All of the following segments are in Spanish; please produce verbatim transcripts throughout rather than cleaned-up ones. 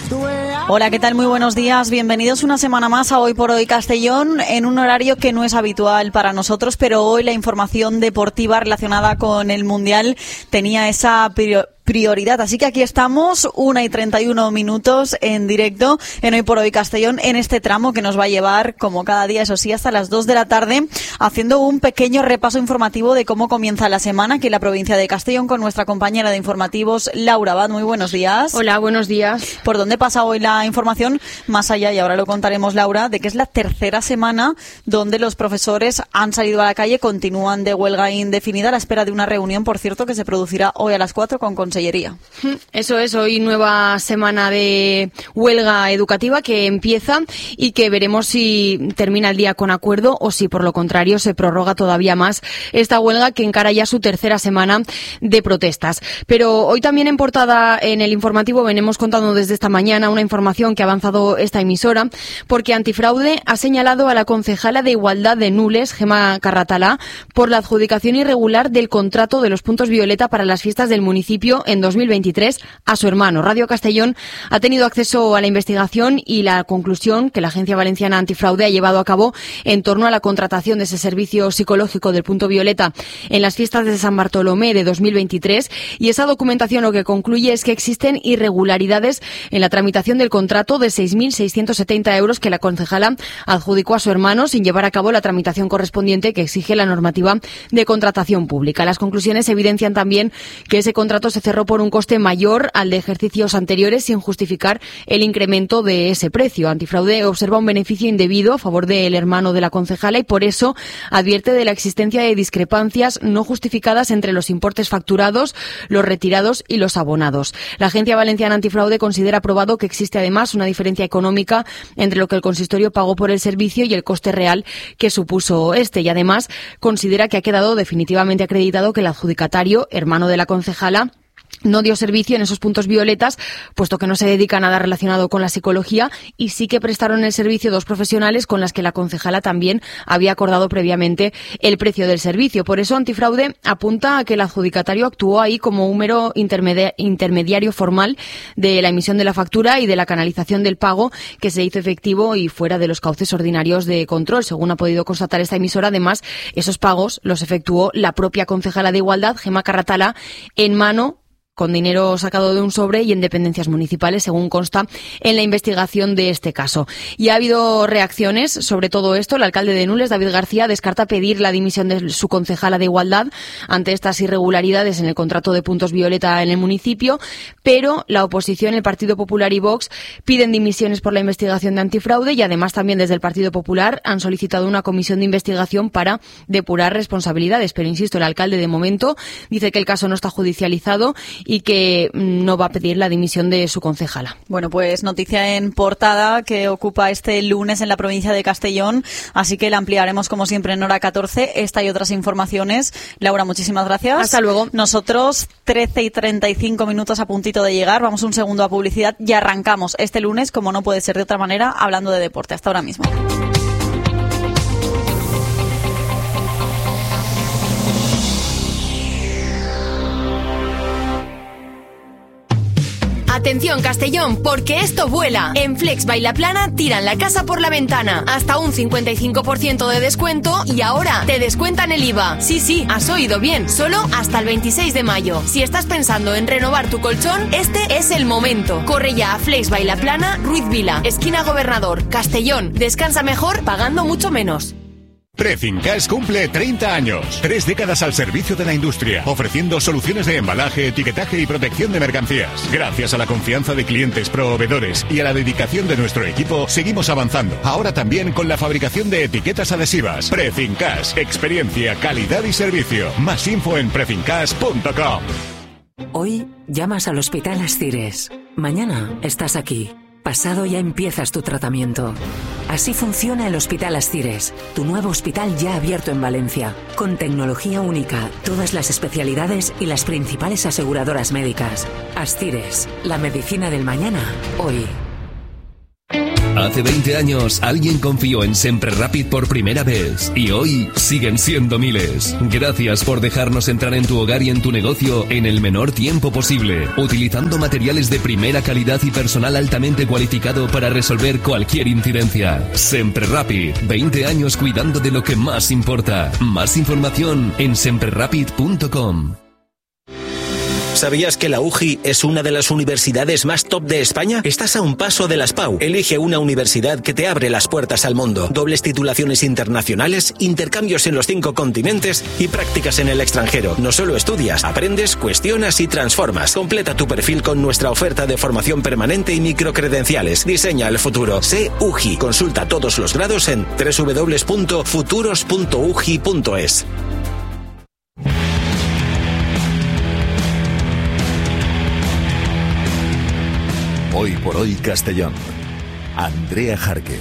Hola, ¿qué tal? Muy buenos días. Bienvenidos una semana más a Hoy por Hoy Castellón, en un horario que no es habitual para nosotros, pero hoy la información deportiva relacionada con el Mundial tenía esa prioridad. prioridad. Así que aquí estamos, una y treinta y uno minutos en directo en Hoy por Hoy Castellón, en este tramo que nos va a llevar, como cada día, eso sí, hasta las dos de la tarde, haciendo un pequeño repaso informativo de cómo comienza la semana aquí en la provincia de Castellón con nuestra compañera de informativos, Laura Abad. Muy buenos días. Hola, buenos días. ¿Por dónde pasa hoy la información? Más allá, y ahora lo contaremos, Laura, de que es la tercera semana donde los profesores han salido a la calle, continúan de huelga indefinida a la espera de una reunión, por cierto, que se producirá hoy a las cuatro con Consellería. Eso es, hoy nueva semana de huelga educativa que empieza y que veremos si termina el día con acuerdo o si por lo contrario se prorroga todavía más esta huelga que encara ya su tercera semana de protestas. Pero hoy también en portada en el informativo venimos contando desde esta mañana una información que ha avanzado esta emisora, porque Antifraude ha señalado a la concejala de Igualdad de Nules, Gemma Carratalá, por la adjudicación irregular del contrato de los puntos violeta para las fiestas del municipio en dos mil veintitrés a su hermano. Radio Castellón ha tenido acceso a la investigación y la conclusión que la Agencia Valenciana Antifraude ha llevado a cabo en torno a la contratación de ese servicio psicológico del punto violeta en las fiestas de San Bartolomé de dos mil veintitrés, y esa documentación lo que concluye es que existen irregularidades en la tramitación del contrato de seis mil seiscientos setenta euros que la concejala adjudicó a su hermano sin llevar a cabo la tramitación correspondiente que exige la normativa de contratación pública. Las conclusiones evidencian también que ese contrato se cerró por un coste mayor al de ejercicios anteriores sin justificar el incremento de ese precio. Antifraude observa un beneficio indebido a favor del hermano de la concejala y por eso advierte de la existencia de discrepancias no justificadas entre los importes facturados, los retirados y los abonados. La Agencia Valenciana Antifraude considera probado que existe además una diferencia económica entre lo que el consistorio pagó por el servicio y el coste real que supuso este, y además considera que ha quedado definitivamente acreditado que el adjudicatario, hermano de la concejala, no dio servicio en esos puntos violetas, puesto que no se dedica a nada relacionado con la psicología, y sí que prestaron el servicio dos profesionales con las que la concejala también había acordado previamente el precio del servicio. Por eso Antifraude apunta a que el adjudicatario actuó ahí como un mero intermedi- intermediario formal de la emisión de la factura y de la canalización del pago que se hizo efectivo y fuera de los cauces ordinarios de control. Según ha podido constatar esta emisora, además, esos pagos los efectuó la propia concejala de Igualdad, Gemma Carratalá, en mano, con dinero sacado de un sobre y en dependencias municipales, según consta en la investigación de este caso. Y ha habido reacciones sobre todo esto. El alcalde de Nules, David García, descarta pedir la dimisión de su concejala de Igualdad ante estas irregularidades en el contrato de puntos violeta en el municipio, pero la oposición, el Partido Popular y Vox, piden dimisiones por la investigación de Antifraude, y además también desde el Partido Popular han solicitado una comisión de investigación para depurar responsabilidades. Pero insisto, el alcalde de momento dice que el caso no está judicializado y que no va a pedir la dimisión de su concejala. Bueno, pues noticia en portada que ocupa este lunes en la provincia de Castellón, así que la ampliaremos como siempre en hora catorce, esta y otras informaciones. Laura, muchísimas gracias. Hasta luego. Nosotros, trece y treinta y cinco minutos a puntito de llegar, vamos un segundo a publicidad y arrancamos este lunes, como no puede ser de otra manera, hablando de deporte. Hasta ahora mismo. Atención Castellón, porque esto vuela. En Flex Bailaplana tiran la casa por la ventana. Hasta un cincuenta y cinco por ciento de descuento y ahora te descuentan el I V A. Sí, sí, has oído bien. Solo hasta el veintiséis de mayo. Si estás pensando en renovar tu colchón, este es el momento. Corre ya a Flex Bailaplana, Ruiz Vila, esquina Gobernador, Castellón. Descansa mejor pagando mucho menos. Prefincas cumple treinta años, tres décadas al servicio de la industria, ofreciendo soluciones de embalaje, etiquetaje y protección de mercancías. Gracias a la confianza de clientes, proveedores y a la dedicación de nuestro equipo, seguimos avanzando. Ahora también con la fabricación de etiquetas adhesivas. Prefincas, experiencia, calidad y servicio. Más info en prefincas punto com. Hoy llamas al Hospital Ascires. Mañana estás aquí. Pasado ya empiezas tu tratamiento. Así funciona el Hospital Ascires, tu nuevo hospital ya abierto en Valencia, con tecnología única, todas las especialidades y las principales aseguradoras médicas. Ascires, la medicina del mañana, hoy. Hace veinte años alguien confió en Sempre Rapid por primera vez y hoy siguen siendo miles. Gracias por dejarnos entrar en tu hogar y en tu negocio en el menor tiempo posible, utilizando materiales de primera calidad y personal altamente cualificado para resolver cualquier incidencia. Sempre Rapid, veinte años cuidando de lo que más importa. Más información en sempre rapid punto com. ¿Sabías que la U J I es una de las universidades más top de España? Estás a un paso de las P A U. Elige una universidad que te abre las puertas al mundo. Dobles titulaciones internacionales, intercambios en los cinco continentes y prácticas en el extranjero. No solo estudias, aprendes, cuestionas y transformas. Completa tu perfil con nuestra oferta de formación permanente y microcredenciales. Diseña el futuro. Sé U J I. Consulta todos los grados en doble u doble u doble u punto futuros punto u j i punto es. Hoy por hoy Castellón. Andrea Jarque.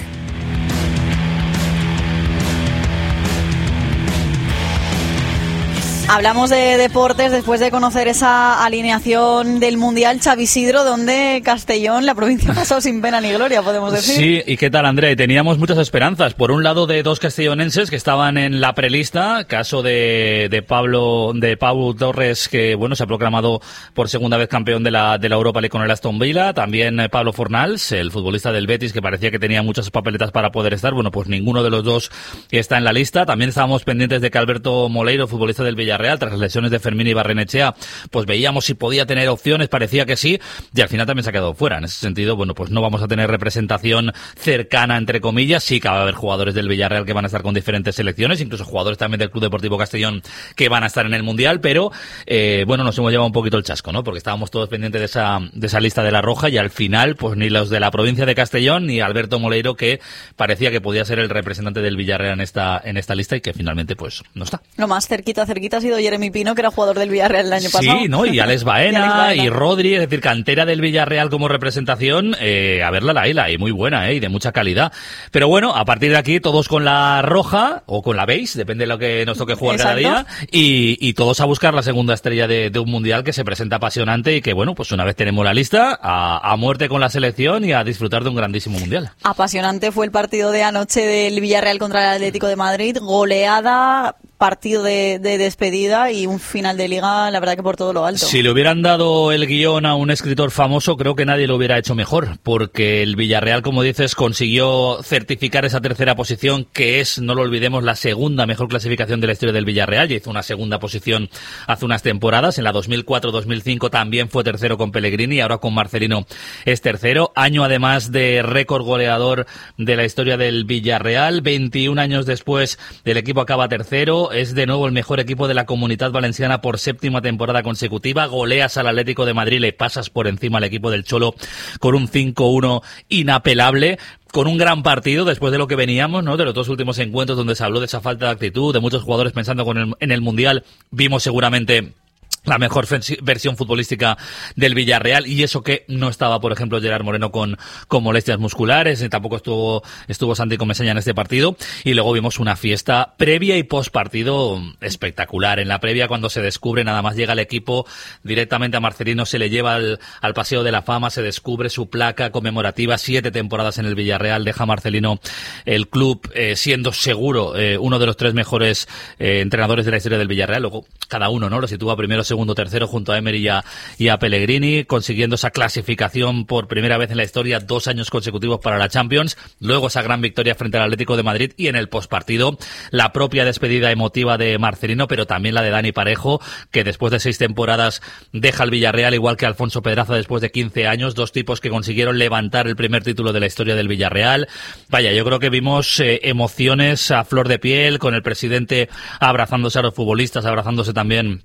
Hablamos de deportes después de conocer esa alineación del Mundial. Xavi Isidro, donde Castellón, la provincia, pasó sin pena ni gloria, podemos decir. Sí, ¿y qué tal, Andrea? Teníamos muchas esperanzas. Por un lado, de dos castellonenses que estaban en la prelista, caso de, de Pablo, de Pau Torres, que bueno, se ha proclamado por segunda vez campeón de la, de la Europa League con el Aston Villa. También Pablo Fornals, el futbolista del Betis, que parecía que tenía muchas papeletas para poder estar. Bueno, pues ninguno de los dos está en la lista. También estábamos pendientes de que Alberto Moleiro, futbolista del Villarreal, Real, tras las lesiones de Fermín y Barrenechea, pues veíamos si podía tener opciones, parecía que sí, y al final también se ha quedado fuera. En ese sentido, bueno, pues no vamos a tener representación cercana, entre comillas. Sí que va a haber jugadores del Villarreal que van a estar con diferentes selecciones, incluso jugadores también del Club Deportivo Castellón que van a estar en el Mundial, pero eh, bueno, nos hemos llevado un poquito el chasco, ¿no? Porque estábamos todos pendientes de esa, de esa lista de la Roja, y al final, pues ni los de la provincia de Castellón, ni Alberto Moleiro, que parecía que podía ser el representante del Villarreal en esta, en esta lista, y que finalmente, pues, no está. Lo más cerquita, cerquita ha sido Jeremy Pino, que era jugador del Villarreal el año pasado. Sí, ¿no? Y Alex Baena, y, Alex Baena. y Rodri, es decir, cantera del Villarreal como representación, eh, a verla la isla, y muy buena, eh, y de mucha calidad. Pero bueno, a partir de aquí, todos con la roja, o con la beige, depende de lo que nos toque jugar Exacto. cada día, y, y todos a buscar la segunda estrella de, de un Mundial que se presenta apasionante, y que bueno, pues una vez tenemos la lista, a, a muerte con la selección y a disfrutar de un grandísimo Mundial. Apasionante fue el partido de anoche del Villarreal contra el Atlético de Madrid, goleada, partido de, de despedida y un final de liga, la verdad que por todo lo alto. Si le hubieran dado el guión a un escritor famoso, creo que nadie lo hubiera hecho mejor, porque el Villarreal, como dices, consiguió certificar esa tercera posición, que es, no lo olvidemos, la segunda mejor clasificación de la historia del Villarreal. Ya hizo una segunda posición hace unas temporadas, en la dos mil cuatro dos mil cinco también fue tercero con Pellegrini, y ahora con Marcelino es tercero. Año además de récord goleador de la historia del Villarreal, veintiún años después el equipo acaba tercero. Es de nuevo el mejor equipo de la Comunitat Valenciana por séptima temporada consecutiva. Goleas al Atlético de Madrid, le pasas por encima al equipo del Cholo con un cinco uno inapelable, con un gran partido después de lo que veníamos, ¿no? De los dos últimos encuentros donde se habló de esa falta de actitud, de muchos jugadores pensando con el, en el Mundial. Vimos seguramente la mejor versión futbolística del Villarreal, y eso que no estaba, por ejemplo, Gerard Moreno con, con molestias musculares, y tampoco estuvo estuvo Santi Comesaña en este partido. Y luego vimos una fiesta previa y post partido espectacular. En la previa, cuando se descubre, nada más llega el equipo, directamente a Marcelino se le lleva al, al Paseo de la Fama, se descubre su placa conmemorativa, siete temporadas en el Villarreal, deja Marcelino el club eh, siendo seguro eh, uno de los tres mejores eh, entrenadores de la historia del Villarreal. Luego cada uno, ¿no?, lo sitúa primero, segundo, tercero, junto a Emery y a, y a Pellegrini, consiguiendo esa clasificación por primera vez en la historia, dos años consecutivos para la Champions. Luego esa gran victoria frente al Atlético de Madrid, y en el postpartido la propia despedida emotiva de Marcelino, pero también la de Dani Parejo, que después de seis temporadas deja el Villarreal, igual que Alfonso Pedraza después de quince años, dos tipos que consiguieron levantar el primer título de la historia del Villarreal. Vaya, yo creo que vimos eh, emociones a flor de piel, con el presidente abrazándose a los futbolistas, abrazándose también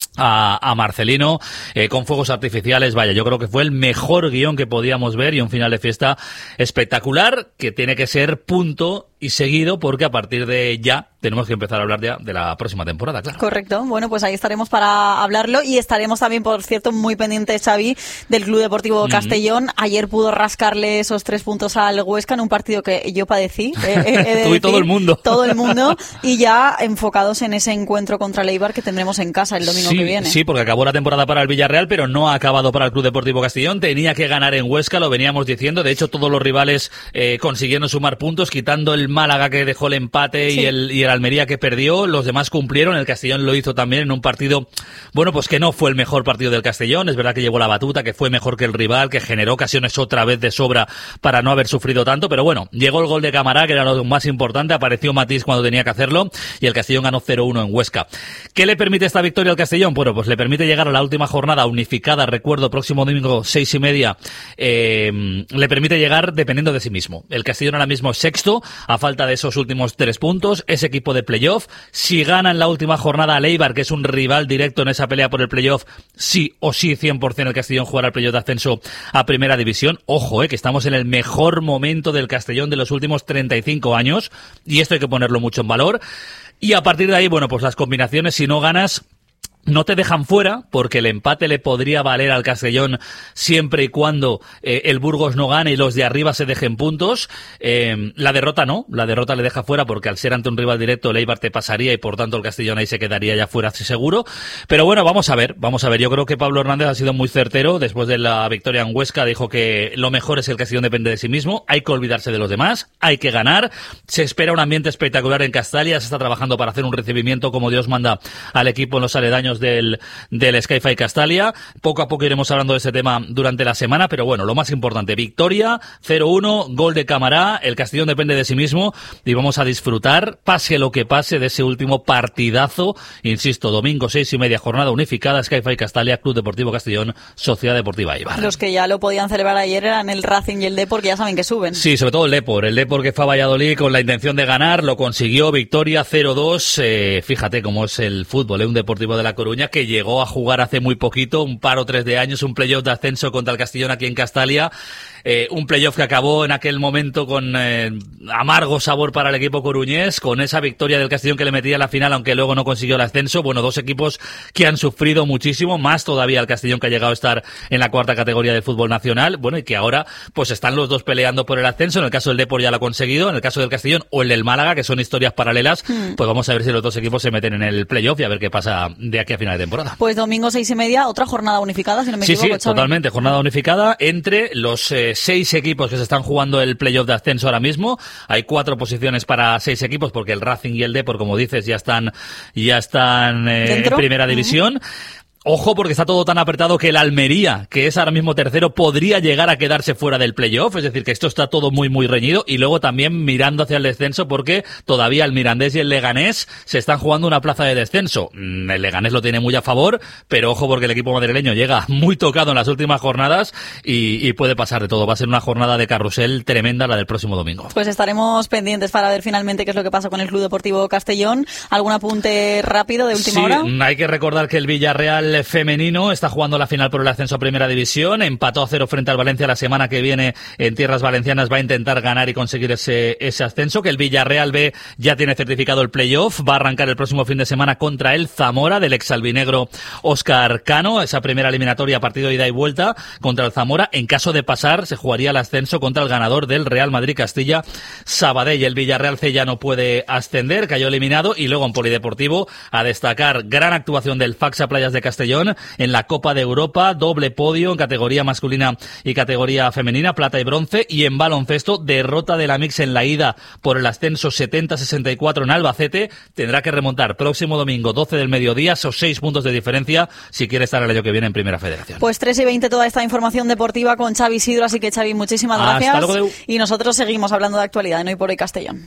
A, a Marcelino, eh, con fuegos artificiales. Vaya, yo creo que fue el mejor guión que podíamos ver, y un final de fiesta espectacular que tiene que ser punto y seguido, porque a partir de ya tenemos que empezar a hablar ya de la próxima temporada, claro. Correcto. Bueno, pues ahí estaremos para hablarlo y estaremos también, por cierto, muy pendientes, Xavi, del Club Deportivo Castellón. Mm-hmm. Ayer pudo rascarle esos tres puntos al Huesca en un partido que yo padecí. Eh, eh, Tú decir, y todo el mundo. Todo el mundo. Y ya enfocados en ese encuentro contra el Eibar que tendremos en casa el domingo sí, que viene. Sí, porque acabó la temporada para el Villarreal, pero no ha acabado para el Club Deportivo Castellón. Tenía que ganar en Huesca, lo veníamos diciendo. De hecho, todos los rivales eh, consiguieron sumar puntos, quitando el Málaga que dejó el empate sí. y, el, y el Almería que perdió. Los demás cumplieron, el Castellón lo hizo también en un partido, bueno, pues que no fue el mejor partido del Castellón, es verdad que llevó la batuta, que fue mejor que el rival, que generó ocasiones otra vez de sobra para no haber sufrido tanto, pero bueno, llegó el gol de Camará, que era lo más importante, apareció Matís cuando tenía que hacerlo, y el Castellón ganó cero uno en Huesca. ¿Qué le permite esta victoria al Castellón? Bueno, pues le permite llegar a la última jornada unificada, recuerdo, próximo domingo, seis y media, eh, le permite llegar dependiendo de sí mismo. El Castellón ahora mismo es sexto, a falta de esos últimos tres puntos, es equipo de playoff. Si gana en la última jornada al Eibar, que es un rival directo en esa pelea por el playoff, sí o sí cien por ciento el Castellón jugará el playoff de ascenso a Primera División. Ojo, eh, que estamos en el mejor momento del Castellón de los últimos treinta y cinco años, y esto hay que ponerlo mucho en valor. Y a partir de ahí, bueno, pues las combinaciones, si no ganas, no te dejan fuera, porque el empate le podría valer al Castellón siempre y cuando eh, el Burgos no gane y los de arriba se dejen puntos. Eh, la derrota no, la derrota le deja fuera, porque al ser ante un rival directo el Eibar te pasaría y por tanto el Castellón ahí se quedaría ya fuera seguro. Pero bueno, vamos a ver, vamos a ver. Yo creo que Pablo Hernández ha sido muy certero. Después de la victoria en Huesca dijo que lo mejor es que el Castellón depende de sí mismo, hay que olvidarse de los demás, hay que ganar. Se espera un ambiente espectacular en Castalia, se está trabajando para hacer un recibimiento como Dios manda al equipo en los aledaños del, del Sky-Fi Castalia. Poco a poco iremos hablando de este tema durante la semana, pero bueno, lo más importante, victoria, cero uno, gol de Camará, el Castellón depende de sí mismo y vamos a disfrutar, pase lo que pase, de ese último partidazo, insisto, domingo seis y media, jornada unificada, Sky-Fi Castalia, Club Deportivo Castellón, Sociedad Deportiva Eibar. Los que ya lo podían celebrar ayer eran el Racing y el Depor, que ya saben que suben. Sí, sobre todo el Depor, el Depor que fue a Valladolid con la intención de ganar, lo consiguió, victoria cero dos, eh, fíjate cómo es el fútbol, ¿eh? Un Deportivo de La Coruña que llegó a jugar hace muy poquito, un par o tres de años, un playoff de ascenso contra el Castellón aquí en Castalia, eh, un playoff que acabó en aquel momento con eh, amargo sabor para el equipo coruñés, con esa victoria del Castellón que le metía a la final, aunque luego no consiguió el ascenso. Bueno, dos equipos que han sufrido muchísimo, más todavía el Castellón, que ha llegado a estar en la cuarta categoría del fútbol nacional, bueno, y que ahora pues están los dos peleando por el ascenso. En el caso del Depor ya lo ha conseguido, en el caso del Castellón o el del Málaga, que son historias paralelas, hmm. pues vamos a ver si los dos equipos se meten en el playoff y a ver qué pasa de aquí a final de temporada. Pues domingo seis y media, otra jornada unificada, si no me sí, equivoco. Sí, sí, totalmente, jornada unificada entre los eh, seis equipos que se están jugando el playoff de ascenso ahora mismo. Hay cuatro posiciones para seis equipos, porque el Racing y el Depor, como dices, ya están, ya están eh, en primera división. Uh-huh. Ojo, porque está todo tan apretado que el Almería, que es ahora mismo tercero, podría llegar a quedarse fuera del playoff, es decir, que esto está todo muy muy reñido. Y luego también mirando hacia el descenso, porque todavía el Mirandés y el Leganés se están jugando una plaza de descenso. El Leganés lo tiene muy a favor, pero ojo, porque el equipo madrileño llega muy tocado en las últimas jornadas y, y puede pasar de todo. Va a ser una jornada de carrusel tremenda la del próximo domingo. Pues estaremos pendientes para ver finalmente qué es lo que pasa con el Club Deportivo Castellón. ¿Algún apunte rápido de última sí, hora? Hay que recordar que el Villarreal femenino está jugando la final por el ascenso a Primera División, empató a cero frente al Valencia la semana que viene en tierras valencianas, va a intentar ganar y conseguir ese, ese ascenso, que el Villarreal B ya tiene certificado el playoff, va a arrancar el próximo fin de semana contra el Zamora del exalbinegro Óscar Cano, esa primera eliminatoria, partido de ida y vuelta contra el Zamora. En caso de pasar, se jugaría el ascenso contra el ganador del Real Madrid Castilla Sabadell. El Villarreal C ya no puede ascender, cayó eliminado. Y luego en polideportivo, a destacar gran actuación del Faxa Playas de Castellón en la Copa de Europa, doble podio en categoría masculina y categoría femenina, plata y bronce. Y en baloncesto, derrota de la Mix en la ida por el ascenso setenta a sesenta y cuatro en Albacete. Tendrá que remontar próximo domingo doce del mediodía, esos seis puntos de diferencia, si quiere estar el año que viene en Primera Federación. Pues tres y veinte toda esta información deportiva con Xavi Isidro, así que Xavi, muchísimas gracias. Hasta luego, y nosotros seguimos hablando de actualidad en Hoy por Hoy Castellón.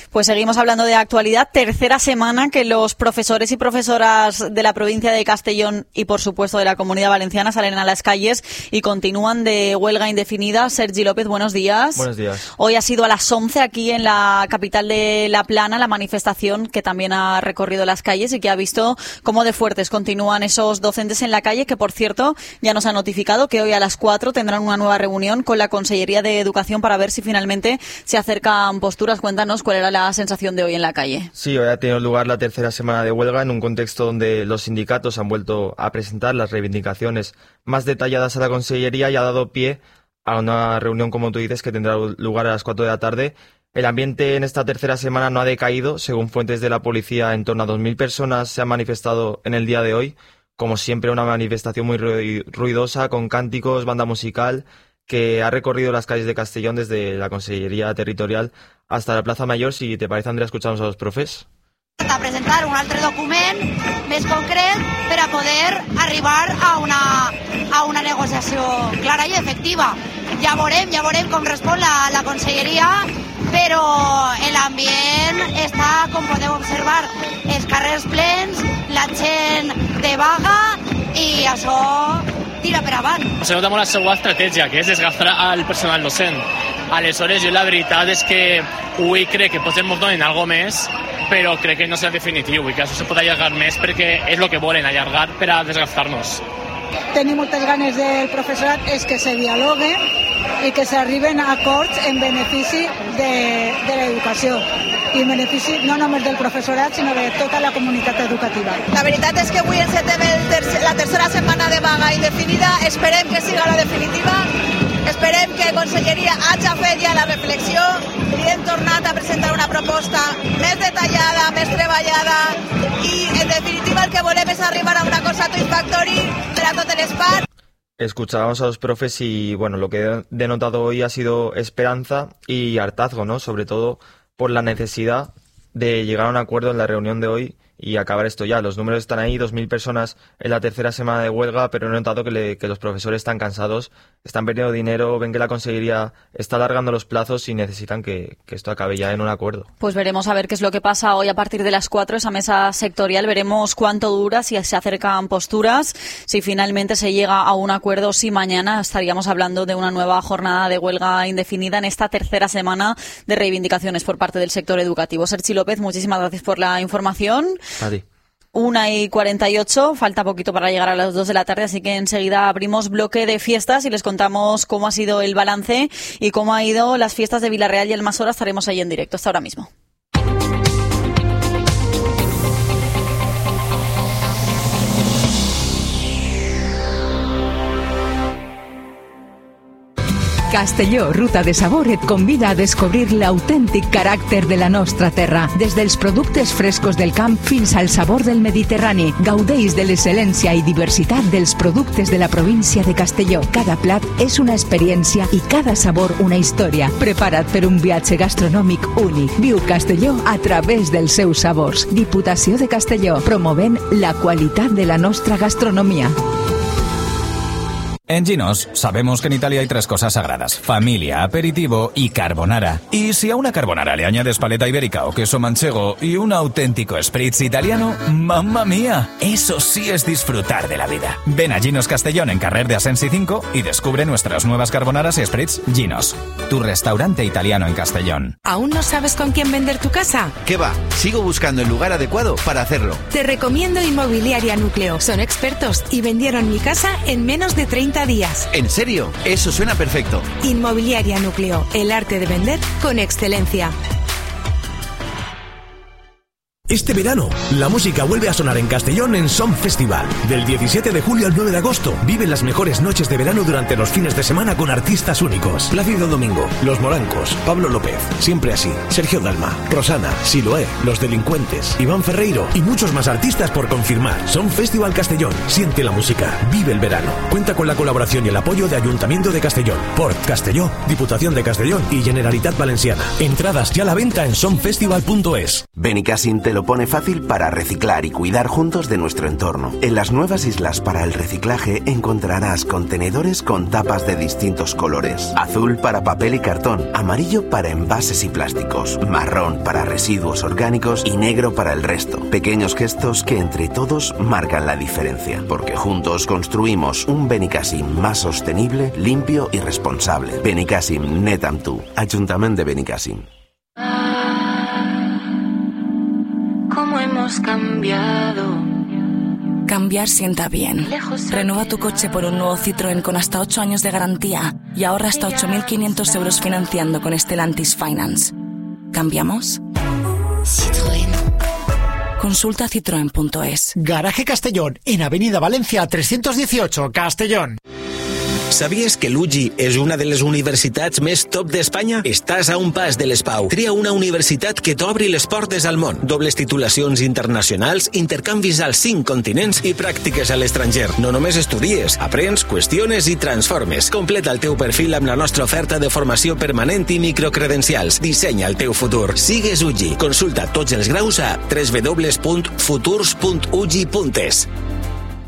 Pues seguimos hablando de actualidad. Tercera semana que los profesores y profesoras de la provincia de Castellón y, por supuesto, de la Comunidad Valenciana salen a las calles y continúan de huelga indefinida. Sergi López, buenos días. Buenos días. Hoy ha sido a las once aquí en la capital de La Plana la manifestación que también ha recorrido las calles y que ha visto cómo de fuertes continúan esos docentes en la calle, que, por cierto, ya nos ha notificado que hoy a las cuatro tendrán una nueva reunión con la Consellería de Educación para ver si finalmente se acercan posturas. Cuéntanos cuál era la sensación de hoy en la calle. Sí, hoy ha tenido lugar la tercera semana de huelga en un contexto donde los sindicatos han vuelto a presentar las reivindicaciones más detalladas a la Consellería y ha dado pie a una reunión, como tú dices, que tendrá lugar a las cuatro de la tarde. El ambiente en esta tercera semana no ha decaído. Según fuentes de la policía, en torno a dos mil personas se han manifestado en el día de hoy. Como siempre, una manifestación muy ruidosa, con cánticos, banda musical, que ha recorrido las calles de Castellón desde la Consellería Territorial hasta la Plaza Mayor. Si te parece, Andrea, escuchamos a los profes. A presentar un altre document més concret per a poder arribar a una, a una negociació clara i efectiva. Ja veurem, ja veurem com respon la, la Conselleria, però l'ambient està, com podeu observar, els carrers plens, la gent de vaga i això tira per avant. Se nota molt la seva estratègia, que és desgastar al personal docent. Aleshores, jo la veritat és que avui crec que potser ens donen alguna més, però crec que no serà definitiu i que això se pot allargar més perquè és el que volen, allargar per a desgastar-nos. Tenim moltes ganes del professorat és que se dialogue i que s'arriben a acords en benefici de, de l'educació i en benefici no només del professorat sinó de tota la comunitat educativa. La veritat és que avui encetem el tercer, la tercera setmana de vaga indefinida. Esperem que siga la definitiva. Esperem que Conselleria hagi fet ja la reflexió i hem tornat a presentar una proposta més detallada, més treballada i, en definitiva, el que volem és arribar a un acord satisfactori per a totes les parts. Escuchábamos a los profes y, bueno, lo que he denotado hoy ha sido esperanza y hartazgo, ¿no? Sobre todo por la necesidad de llegar a un acuerdo en la reunión de hoy y acabar esto ya. Los números están ahí, dos mil personas en la tercera semana de huelga, pero he notado que, le, que los profesores están cansados, están perdiendo dinero, ven que la Consellería está alargando los plazos y necesitan que, que esto acabe ya en un acuerdo. Pues veremos a ver qué es lo que pasa hoy a partir de las cuatro, esa mesa sectorial. Veremos cuánto dura, si se acercan posturas, si finalmente se llega a un acuerdo, si mañana estaríamos hablando de una nueva jornada de huelga indefinida en esta tercera semana de reivindicaciones por parte del sector educativo. Sergi López, muchísimas gracias por la información. A ti. Una y cuarenta y ocho, falta poquito para llegar a las dos de la tarde, así que enseguida abrimos bloque de fiestas y les contamos cómo ha sido el balance y cómo ha ido las fiestas de Villarreal y Almasora. Estaremos ahí en directo hasta ahora mismo. Castelló, Ruta de Sabor, et convida a descobrir l'autèntic caràcter de la nostra terra. Des dels productes frescos del camp fins al sabor del Mediterrani. Gaudeix de l'excel·lència i diversitat dels productes de la província de Castelló. Cada plat és una experiència i cada sabor una història. Prepara't per un viatge gastronòmic únic. Viu Castelló a través dels seus sabors. Diputació de Castelló, promovent la qualitat de la nostra gastronomia. En Ginos sabemos que en Italia hay tres cosas sagradas: familia, aperitivo y carbonara. Y si a una carbonara le añades paleta ibérica o queso manchego y un auténtico spritz italiano, ¡mamma mía! Eso sí es disfrutar de la vida. Ven a Ginos Castellón en Carrer de Asensi cinco y descubre nuestras nuevas carbonaras y spritz Ginos, tu restaurante italiano en Castellón. ¿Aún no sabes con quién vender tu casa? ¿Qué va? Sigo buscando el lugar adecuado para hacerlo. Te recomiendo Inmobiliaria Núcleo. Son expertos y vendieron mi casa en menos de treinta días. ¿En serio? Eso suena perfecto. Inmobiliaria Núcleo, el arte de vender con excelencia. Este verano, la música vuelve a sonar en Castellón en Som Festival. Del diecisiete de julio al nueve de agosto, vive las mejores noches de verano durante los fines de semana con artistas únicos. Plácido Domingo, Los Morancos, Pablo López, Siempre Así, Sergio Dalma, Rosana, Siloé, Los Delincuentes, Iván Ferreiro y muchos más artistas por confirmar. Som Festival Castellón. Siente la música. Vive el verano. Cuenta con la colaboración y el apoyo de Ayuntamiento de Castellón, Port Castelló, Diputación de Castellón y Generalitat Valenciana. Entradas ya a la venta en som festival punto es. Benicàssim te lo lo pone fácil para reciclar y cuidar juntos de nuestro entorno. En las nuevas islas para el reciclaje encontrarás contenedores con tapas de distintos colores. Azul para papel y cartón, amarillo para envases y plásticos, marrón para residuos orgánicos y negro para el resto. Pequeños gestos que entre todos marcan la diferencia, porque juntos construimos un Benicàssim más sostenible, limpio y responsable. Benicàssim, net amb tu. Ayuntamiento de Benicàssim. ¿Cómo hemos cambiado? Cambiar sienta bien. Renueva tu coche por un nuevo Citroën con hasta ocho años de garantía y ahorra hasta ocho mil quinientos euros financiando con Stellantis Finance. ¿Cambiamos? Citroën. Consulta citroen punto es. Garaje Castellón, en Avenida Valencia trescientos dieciocho, Castellón. Sabies que l'U G I és una de les universitats més top d'Espanya? Estàs a un pas de l'S P A U. Tria una universitat que t'obri les portes al món. Dobles titulacions internacionals, intercanvis als cinc continents i pràctiques a l'estranger. No només estudies, aprens, qüestiones i transformes. Completa el teu perfil amb la nostra oferta de formació permanent i microcredencials. Dissenya el teu futur. Sigues U G I. Consulta tots els graus a w w w punt futurs punt u g i punt es.